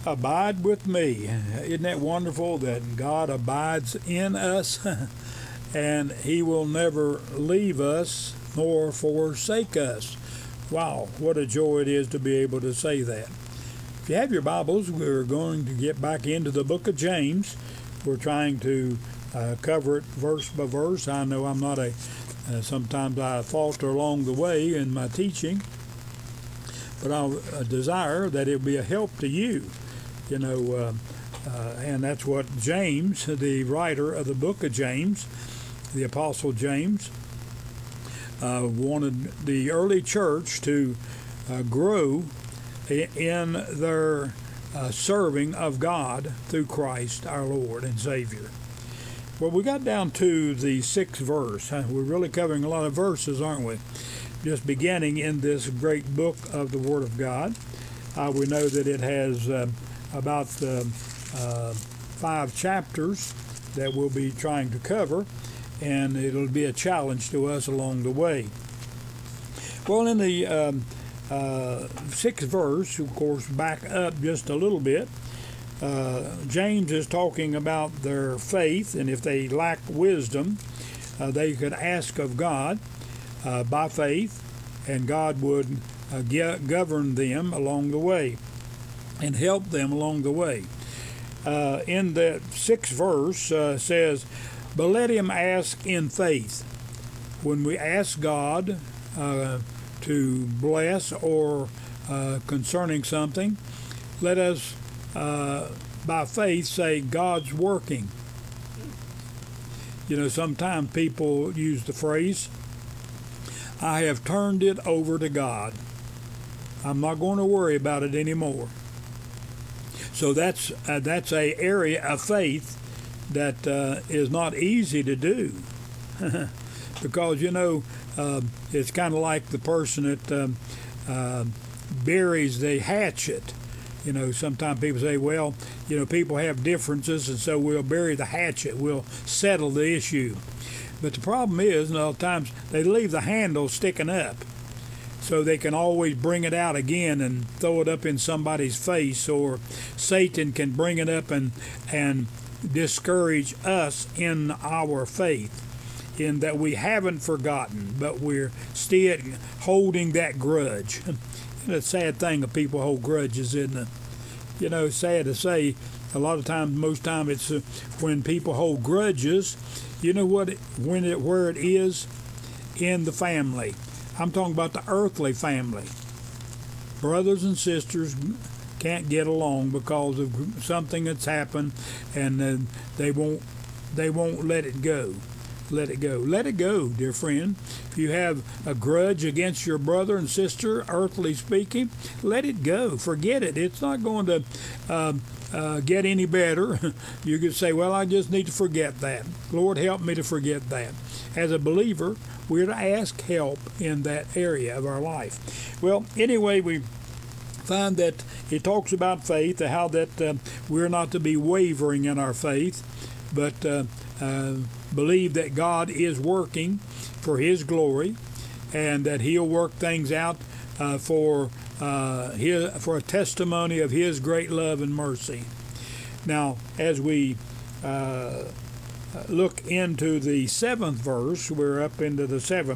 Abide with me. Isn't that wonderful that God abides in us and He will never leave us nor forsake us? Wow, what a joy it is to be able to say that. If you have your Bibles, we're going to get back into the book of James. We're trying to cover it verse by verse. I know I'm not sometimes I falter along the way in my teaching, but I desire that it be a help to you. And that's what James, the writer of the book of James, the Apostle James, wanted the early church to grow in their serving of God through Christ our Lord and Savior. Well, we got down to the 6th verse. We're really covering a lot of verses, aren't we? Just beginning in this great book of the Word of God. We know that it has about 5 chapters that we'll be trying to cover, and it'll be a challenge to us along the way. Well, in the 6th verse, of course, back up just a little bit, James is talking about their faith, and if they lack wisdom, they could ask of God by faith, and God would govern them along the way and help them along the way. In that 6th verse says, "But let him ask in faith." When we ask God to bless or concerning something, let us by faith say God's working. Sometimes people use the phrase, "I have turned it over to God. I'm not going to worry about it anymore." So that's a area of faith that is not easy to do, because it's kind of like the person that buries the hatchet. Sometimes people say, well, people have differences, and so we'll bury the hatchet. We'll settle the issue. But the problem is, a lot of times they leave the handle sticking up, so they can always bring it out again and throw it up in somebody's face, or Satan can bring it up and discourage us in our faith, in that we haven't forgotten, but we're still holding that grudge. It's a sad thing if people hold grudges, isn't it? Sad to say, a lot of times, most time it's when people hold grudges, where it is in the family. I'm talking about the earthly family. Brothers and sisters can't get along because of something that's happened, and they won't let it go. Let it go. Let it go, dear friend. If you have a grudge against your brother and sister, earthly speaking, let it go. Forget it. It's not going to get any better. You could say, well, I just need to forget that. Lord, help me to forget that. As a believer, we're to ask help in that area of our life. Well, anyway, we find that it talks about faith, how that we're not to be wavering in our faith, but believe that God is working for His glory, and that He'll work things out for a testimony of His great love and mercy. Now, as we look into the 7th verse, we're up into the 7th